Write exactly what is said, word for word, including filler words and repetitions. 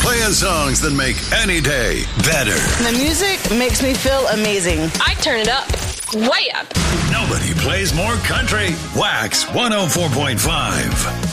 Playing songs that make any day better. The music makes me feel amazing. I turn it up. Way up. Nobody plays more country. Wax one oh four point five.